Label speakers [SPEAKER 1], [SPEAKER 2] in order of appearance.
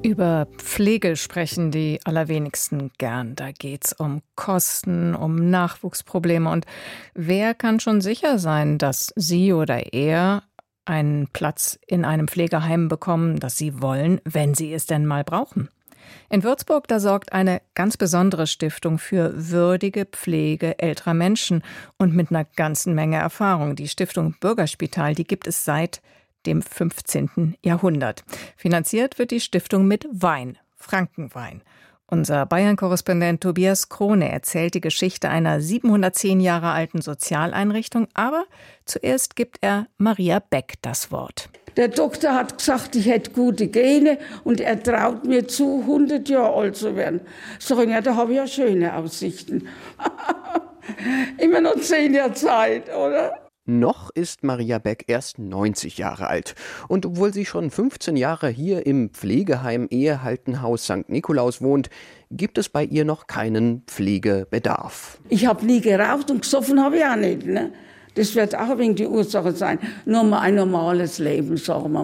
[SPEAKER 1] Über Pflege sprechen die allerwenigsten gern. Da geht's um Kosten, um Nachwuchsprobleme. Und wer kann schon sicher sein, dass sie oder er einen Platz in einem Pflegeheim bekommen, das sie wollen, wenn sie es denn mal brauchen? In Würzburg, da sorgt eine ganz besondere Stiftung für würdige Pflege älterer Menschen und mit einer ganzen Menge Erfahrung. Die Stiftung Bürgerspital, die gibt es seit dem 15. Jahrhundert. Finanziert wird die Stiftung mit Wein, Frankenwein. Unser Bayern-Korrespondent Tobias Krone erzählt die Geschichte einer 710 Jahre alten Sozialeinrichtung, aber zuerst gibt er Maria Beck das Wort.
[SPEAKER 2] Der Doktor hat gesagt, ich hätte gute Gene und er traut mir zu, 100 Jahre alt zu werden. Sag ich, ja, da habe ich ja schöne Aussichten. Immer noch 10 Jahre Zeit, oder?
[SPEAKER 3] Noch ist Maria Beck erst 90 Jahre alt. Und obwohl sie schon 15 Jahre hier im Pflegeheim Ehehaltenhaus St. Nikolaus wohnt, gibt es bei ihr noch keinen Pflegebedarf.
[SPEAKER 2] Ich habe nie geraucht und gesoffen habe ich auch nicht. Ne? Das wird auch ein wenig die Ursache sein. Nur mal ein normales Leben, sagen wir